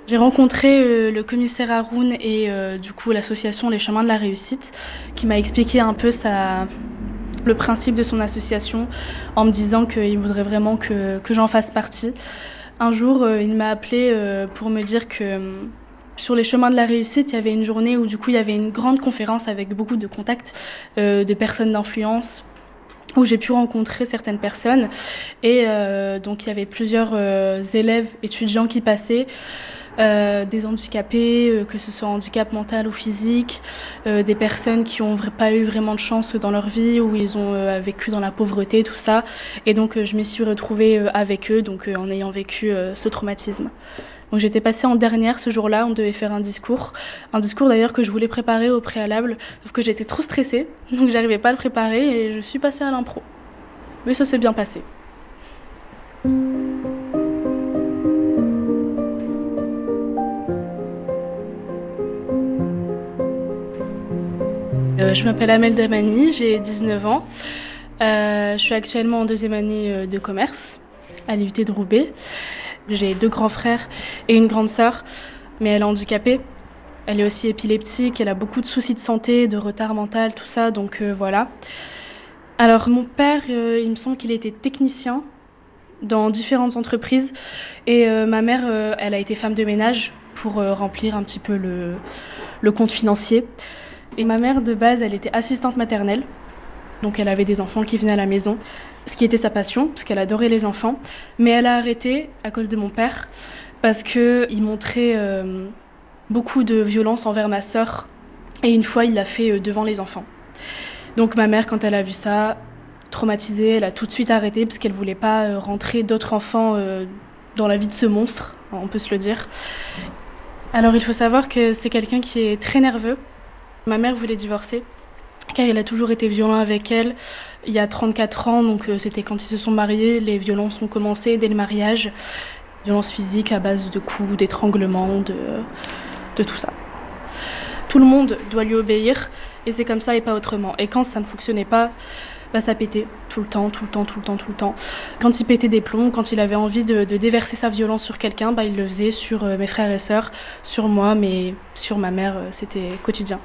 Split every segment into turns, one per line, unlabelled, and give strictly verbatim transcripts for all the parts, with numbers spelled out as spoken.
J'ai rencontré euh, le commissaire Haroun et euh, du coup l'association Les Chemins de la Réussite qui m'a expliqué un peu sa, le principe de son association en me disant qu'il voudrait vraiment que, que j'en fasse partie. Un jour, euh, il m'a appelé euh, pour me dire que euh, sur les chemins de la réussite, il y avait une journée où du coup il y avait une grande conférence avec beaucoup de contacts, euh, de personnes d'influence, où j'ai pu rencontrer certaines personnes. Et euh, donc il y avait plusieurs euh, élèves, étudiants qui passaient. Euh, des handicapés, euh, que ce soit handicap mental ou physique, euh, des personnes qui n'ont pas eu vraiment de chance dans leur vie, où ils ont euh, vécu dans la pauvreté, tout ça. Et donc euh, je m'y suis retrouvée euh, avec eux, donc euh, en ayant vécu euh, ce traumatisme. Donc j'étais passée en dernière ce jour-là, on devait faire un discours. Un discours d'ailleurs que je voulais préparer au préalable, sauf que j'étais trop stressée, donc j'arrivais pas à le préparer et je suis passée à l'impro. Mais ça s'est bien passé. Euh, je m'appelle Amel Damani, j'ai dix-neuf ans. Euh, je suis actuellement en deuxième année de commerce à l'I U T de Roubaix. J'ai deux grands frères et une grande sœur, mais elle est handicapée. Elle est aussi épileptique, elle a beaucoup de soucis de santé, de retard mental, tout ça, donc euh, voilà. Alors mon père, euh, il me semble qu'il était technicien dans différentes entreprises et euh, ma mère, euh, elle a été femme de ménage pour euh, remplir un petit peu le, le compte financier. Et ma mère, de base, elle était assistante maternelle. Donc elle avait des enfants qui venaient à la maison, ce qui était sa passion, parce qu'elle adorait les enfants. Mais elle a arrêté à cause de mon père, parce qu'il montrait euh, beaucoup de violence envers ma sœur. Et une fois, il l'a fait euh, devant les enfants. Donc ma mère, quand elle a vu ça, traumatisée, elle a tout de suite arrêté, parce qu'elle ne voulait pas euh, rentrer d'autres enfants euh, dans la vie de ce monstre, on peut se le dire. Alors il faut savoir que c'est quelqu'un qui est très nerveux. Ma mère voulait divorcer, car il a toujours été violent avec elle. Il y a trente-quatre ans, donc euh, c'était quand ils se sont mariés, les violences ont commencé dès le mariage. Violences physiques à base de coups, d'étranglements, de, de tout ça. Tout le monde doit lui obéir, et c'est comme ça et pas autrement. Et quand ça ne fonctionnait pas, bah, ça pétait tout le temps, tout le temps, tout le temps, tout le temps. Quand il pétait des plombs, quand il avait envie de, de déverser sa violence sur quelqu'un, bah, il le faisait sur euh, mes frères et sœurs, sur moi, mais sur ma mère, euh, c'était quotidien.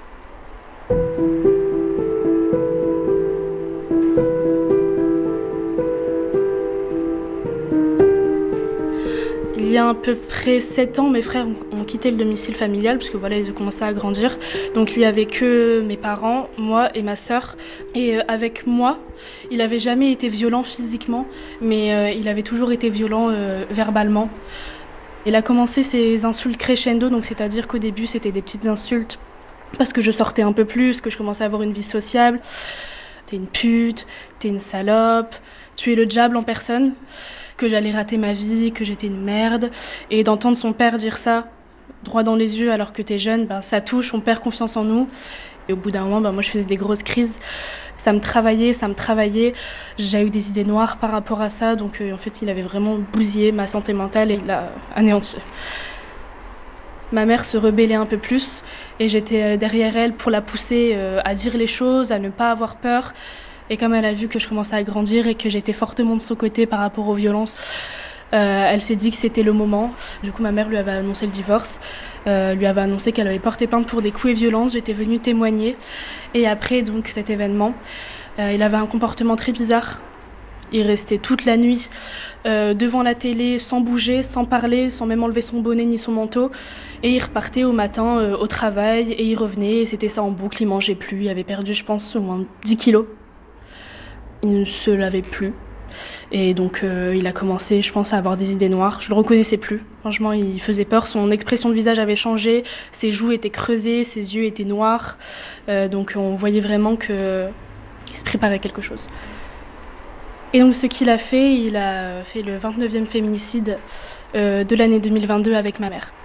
Il y a à peu près sept ans, mes frères ont quitté le domicile familial parce que voilà, ils ont commencé à grandir. Donc il n'y avait que mes parents, moi et ma sœur. Et avec moi, il n'avait jamais été violent physiquement, mais euh, il avait toujours été violent euh, verbalement. Il a commencé ses insultes crescendo, donc c'est-à-dire qu'au début c'était des petites insultes parce que je sortais un peu plus, que je commençais à avoir une vie sociable. T'es une pute, t'es une salope, tu es le diable en personne, que j'allais rater ma vie, que j'étais une merde. Et d'entendre son père dire ça, droit dans les yeux alors que t'es jeune, ben, ça touche, on perd confiance en nous. Et au bout d'un moment, ben, moi je faisais des grosses crises. Ça me travaillait, ça me travaillait. J'ai eu des idées noires par rapport à ça, donc euh, en fait il avait vraiment bousillé ma santé mentale et l'a anéanti. Ma mère se rebellait un peu plus et j'étais derrière elle pour la pousser à dire les choses, à ne pas avoir peur. Et comme elle a vu que je commençais à grandir et que j'étais fortement de son côté par rapport aux violences, euh, elle s'est dit que c'était le moment. Du coup, ma mère lui avait annoncé le divorce, euh, lui avait annoncé qu'elle avait porté plainte pour des coups et violences. J'étais venue témoigner. Et après donc cet événement, euh, il avait un comportement très bizarre. Il restait toute la nuit euh, devant la télé, sans bouger, sans parler, sans même enlever son bonnet ni son manteau. Et il repartait au matin euh, au travail et il revenait. Et c'était ça en boucle, il mangeait plus. Il avait perdu, je pense, au moins dix kilos. Il ne se lavait plus. Et donc euh, il a commencé, je pense, à avoir des idées noires. Je le reconnaissais plus. Franchement, il faisait peur. Son expression de visage avait changé. Ses joues étaient creusées, ses yeux étaient noirs. Euh, donc on voyait vraiment qu'il se préparait quelque chose. Et donc ce qu'il a fait, il a fait le vingt-neuvième féminicide euh, de l'année deux mille vingt-deux avec ma mère.